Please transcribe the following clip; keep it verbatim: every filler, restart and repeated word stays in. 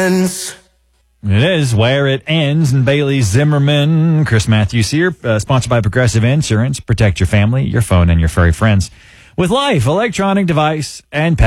ends. It is Where It Ends, and Bailey Zimmerman, Chris Matthews here, uh, sponsored by Progressive Insurance. Protect your family, your phone, and your furry friends with Life, electronic device, and pet.